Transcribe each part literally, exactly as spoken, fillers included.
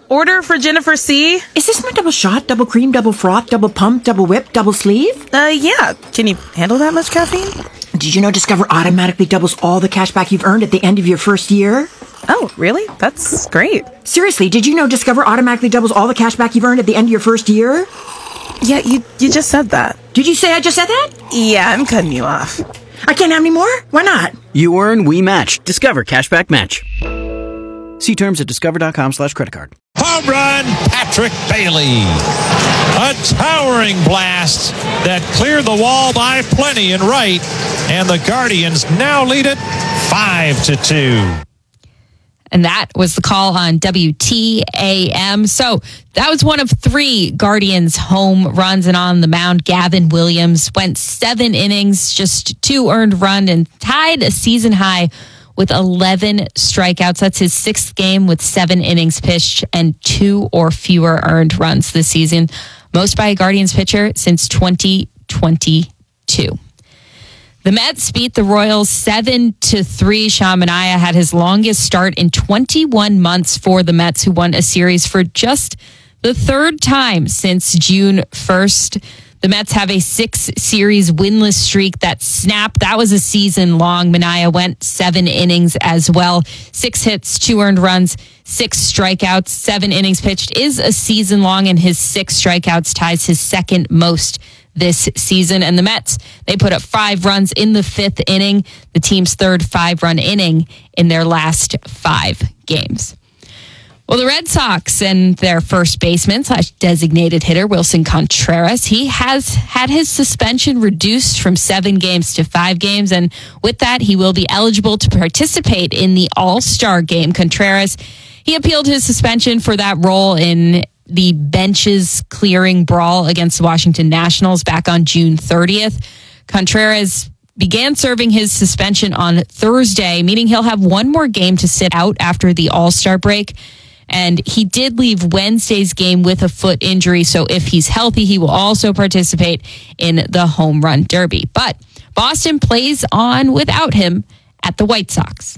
Order for Jennifer C. Is this my double shot, double cream, double froth, double pump, double whip, double sleeve? Uh, yeah. Can you handle that much caffeine? Did you know Discover automatically doubles all the cash back you've earned at the end of your first year? Oh, really? That's great. Seriously, did you know Discover automatically doubles all the cash back you've earned at the end of your first year? Yeah, you you just said that. Did you say I just said that? Yeah, I'm cutting you off. I can't have any more? Why not? You earn, we match. Discover Cashback Match. See terms at discover.com slash credit card. Home run, Patrick Bailey. A towering blast that cleared the wall by plenty in right, and the Guardians now lead it five to two. And that was the call on W T A M. So that was one of three Guardians home runs. And on the mound, Gavin Williams went seven innings, just two earned run, and tied a season high with eleven strikeouts. That's his sixth game with seven innings pitched and two or fewer earned runs this season. Most by a Guardians pitcher since twenty twenty-two. The Mets beat the Royals seven to three. Sean Manaea had his longest start in twenty-one months for the Mets, who won a series for just the third time since June first. The Mets have a six-series winless streak that snapped. That was a season long. Manaea went seven innings as well. Six hits, two earned runs, six strikeouts, seven innings pitched is a season long, and his six strikeouts ties his second most this season. And the Mets, they put up five runs in the fifth inning, the team's third five-run inning in their last five games. Well, the Red Sox and their first baseman slash designated hitter, Wilson Contreras, he has had his suspension reduced from seven games to five games. And with that, he will be eligible to participate in the All-Star game. Contreras, he appealed his suspension for that role in the benches clearing brawl against the Washington Nationals back on June thirtieth. Contreras began serving his suspension on Thursday, meaning he'll have one more game to sit out after the All-Star break. And he did leave Wednesday's game with a foot injury, so if he's healthy, he will also participate in the Home Run Derby. But Boston plays on without him at the White Sox.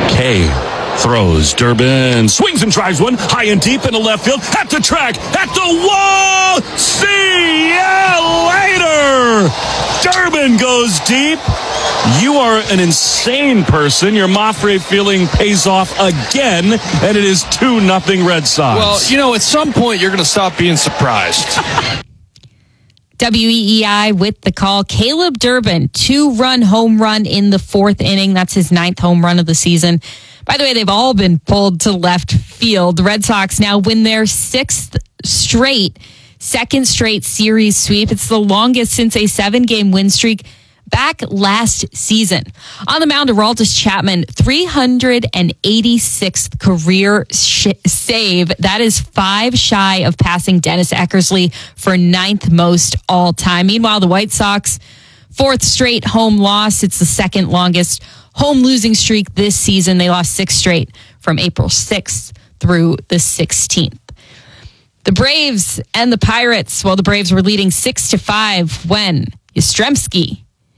K throws. Durbin swings and drives one high and deep into left field. At the track, at the wall. See ya later. Durbin goes deep. You are an insane person. Your Mafre feeling pays off again, and it is two nothing Red Sox. Well, you know, at some point, you're going to stop being surprised. W E E I with the call. Caleb Durbin, two-run home run in the fourth inning. That's his ninth home run of the season. By the way, they've all been pulled to left field. The Red Sox now win their sixth straight, second straight series sweep. It's the longest since a seven-game win streak back last season. On the mound, Aroldis Chapman, three hundred eighty-sixth career sh- save. That is five shy of passing Dennis Eckersley for ninth most all time. Meanwhile, the White Sox, fourth straight home loss. It's the second longest home losing streak this season. They lost six straight from April sixth through the sixteenth. The Braves and the Pirates, well, the Braves were leading six to five when Yastrzemski,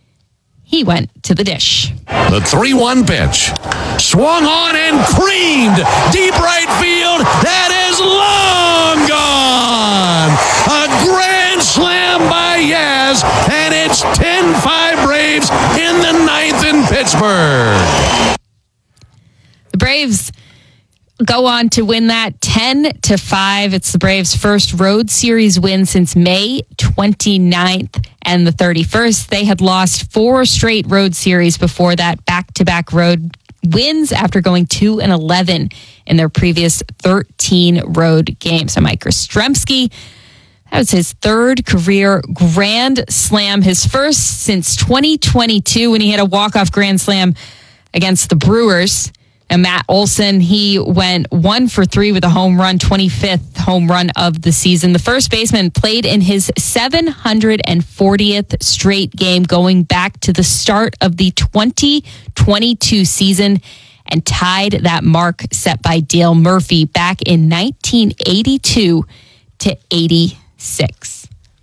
he went to the dish. The three one pitch. Swung on and creamed. Deep right field. That is long gone. A grand slam by Yaz. And it's ten five Braves in the ninth in Pittsburgh. The Braves go on to win that ten to five. It's the Braves' first road series win since May twenty-ninth and the thirty-first. They had lost four straight road series before that, back-to-back road wins after going two and eleven in their previous thirteen road games. So Mike Yastrzemski, that was his third career grand slam, his first since twenty twenty-two when he had a walk-off grand slam against the Brewers. And Matt Olson, he went one for three with a home run, twenty-fifth home run of the season. The first baseman played in his seven hundred fortieth straight game going back to the start of the twenty twenty-two season and tied that mark set by Dale Murphy back in nineteen eighty-two to eighty-six.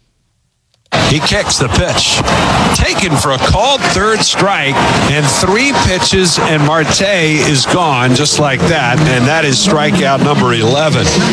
He kicks the pitch. Taken for a called third strike and three pitches, and Marte is gone just like that. And that is strikeout number eleven.